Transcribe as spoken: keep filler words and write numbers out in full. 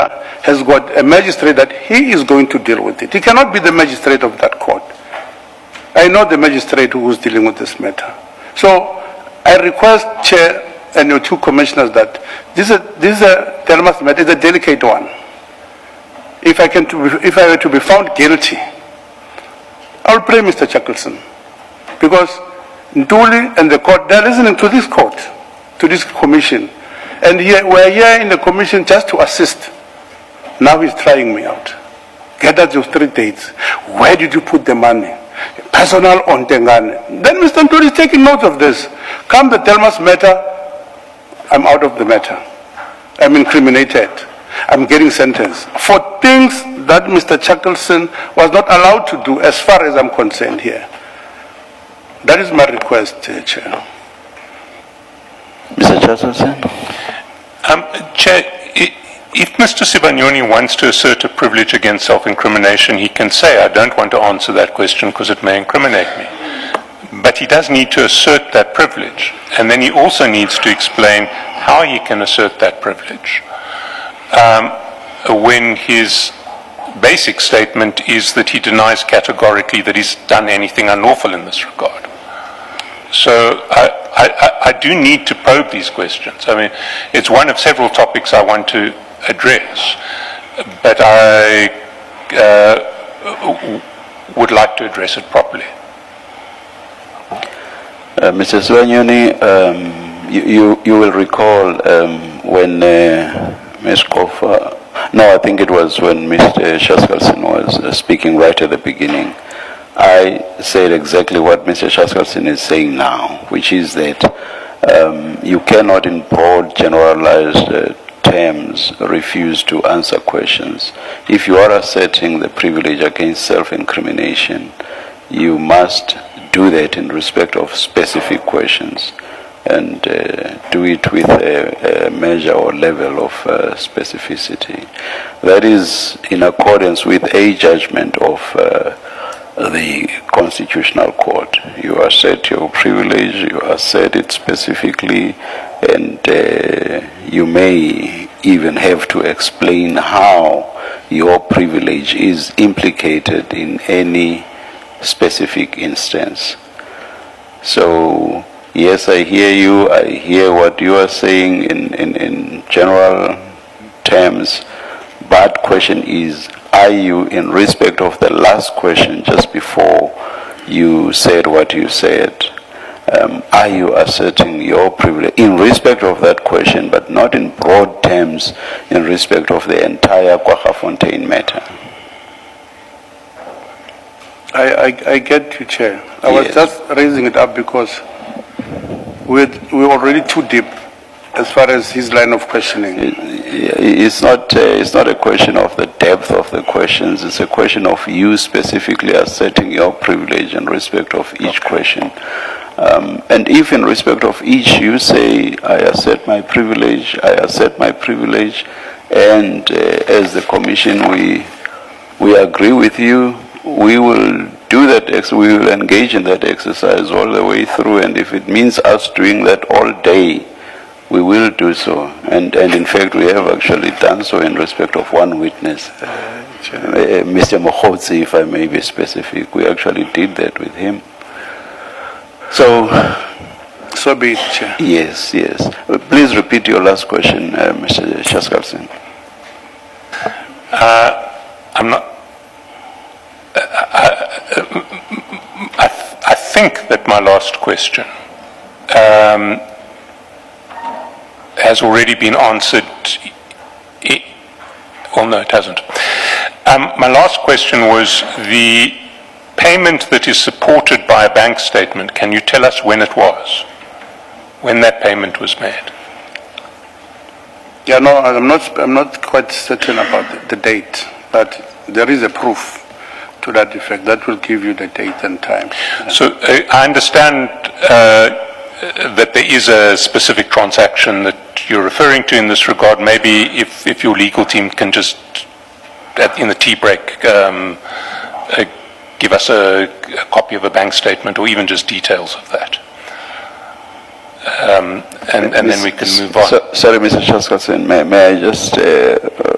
matter has got a magistrate that he is going to deal with it. He cannot be the magistrate of that court. I know the magistrate who is dealing with this matter. So I request, Chair, and your two commissioners that this is a, this is a Telma's matter, is a delicate one. If I can, to be, if I were to be found guilty, I'll blame Mister Shackleton, because Ntuli and the court, they're listening to this court, to this commission, and here, we're here in the commission just to assist. Now he's trying me out. Get us those three dates. Where did you put the money? Personal on Tengane. Then Mister Ntuli is taking note of this. Come the Telma's matter, I'm out of the matter. I'm incriminated. I'm getting sentenced for things that Mister Shackleton was not allowed to do as far as I'm concerned here. That is my request, uh, Chair. Mister Shackleton? Um, Chair, if Mister Sibanyoni wants to assert a privilege against self-incrimination, he can say, I don't want to answer that question because it may incriminate me. But he does need to assert that privilege. And then he also needs to explain how he can assert that privilege. Um, when his basic statement is that he denies categorically that he's done anything unlawful in this regard. So I, I, I do need to probe these questions. I mean, it's one of several topics I want to address, but I uh, would like to address it properly. Uh, Mister Sibanyoni, um, you, you, you will recall um, when uh, Miz Kofa, no, I think it was when Mister Shackleton was uh, speaking right at the beginning, I said exactly what Mister Shackleton is saying now, which is that um, you cannot in broad generalized uh, terms refuse to answer questions. If you are asserting the privilege against self-incrimination, you must do that in respect of specific questions, and uh, do it with a, a measure or level of uh, specificity. That is in accordance with a judgment of uh, the Constitutional Court. You assert your privilege, you assert it specifically, and uh, you may even have to explain how your privilege is implicated in any specific instance. So, yes, I hear you, I hear what you are saying in, in, in general terms, but question is, are you, in respect of the last question just before you said what you said, um, are you asserting your privilege in respect of that question, but not in broad terms in respect of the entire Kwaggafontein matter? I, I, I get you, Chair. I yes. was just raising it up because we're, we're already too deep as far as his line of questioning. It, it's not, uh, it's not a question of the depth of the questions, it's a question of you specifically asserting your privilege in respect of each okay. question. Um, and if in respect of each you say, I assert my privilege, I assert my privilege, and uh, as the Commission we, we agree with you, we will do that, ex we will engage in that exercise all the way through, and if it means us doing that all day, we will do so. And, and in fact, we have actually done so in respect of one witness, uh, uh, Mister Mokhotsi, if I may be specific. We actually did that with him. So, so be it, Chair. Yes, yes. Please repeat your last question, uh, Mister Shackleton. Uh, I'm not. I, I, I think that my last question um, has already been answered. It, well, no, it hasn't. Um, my last question was the payment that is supported by a bank statement. Can you tell us when it was, when that payment was made? Yeah, no, I'm not. I'm not quite certain about the, the date, but there is a proof to that effect. That will give you the date and time. So uh, I understand uh, that there is a specific transaction that you're referring to in this regard. Maybe if, if your legal team can just, at, in the tea break, um, uh, give us a, a copy of a bank statement or even just details of that. Um, and, and then we can move on. So, sorry, Mister Shackleton, may, may I just uh,